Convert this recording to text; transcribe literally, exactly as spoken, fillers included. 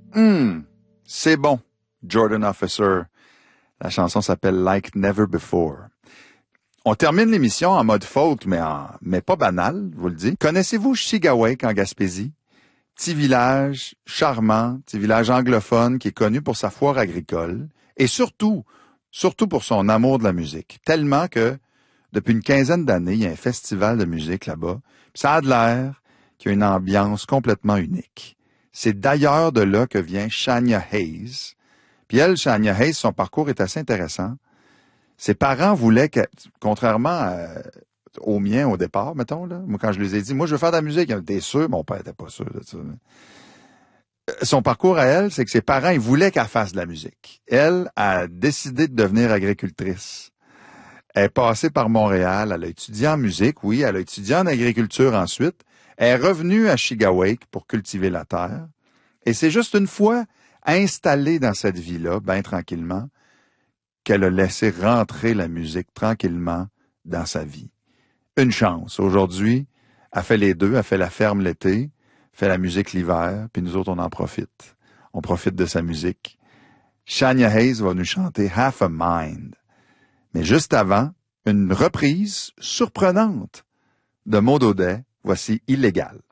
Hum, c'est bon, Jordan Officer. La chanson s'appelle Like Never Before. On termine l'émission en mode folk, mais, en, mais pas banal, je vous le dis. Connaissez-vous Chigawake en Gaspésie? Petit village charmant, petit village anglophone qui est connu pour sa foire agricole et surtout, surtout pour son amour de la musique. Tellement que depuis une quinzaine d'années, il y a un festival de musique là-bas. Puis ça a de l'air qu'il y a une ambiance complètement unique. C'est d'ailleurs de là que vient Shania Hayes. Puis elle, Shania Hayes, son parcours est assez intéressant. Ses parents voulaient que, contrairement à, au mien au départ, mettons, là, moi quand je les ai dit, moi je veux faire de la musique, t'es sûr? Mon père était pas sûr de ça. Son parcours à elle, c'est que ses parents, ils voulaient qu'elle fasse de la musique. Elle a décidé de devenir agricultrice. Elle est passée par Montréal, elle a étudié en musique, oui, elle a étudié en agriculture ensuite. Elle est revenue à Chigawake pour cultiver la terre. Et c'est juste une fois installée dans cette vie-là, bien tranquillement, qu'elle a laissé rentrer la musique tranquillement dans sa vie. Une chance. Aujourd'hui, elle fait les deux. Elle fait la ferme l'été, fait la musique l'hiver, puis nous autres, on en profite. On profite de sa musique. Shania Hayes va nous chanter Half a Mind. Mais juste avant, une reprise surprenante de Maud Audet. Voici Illégal.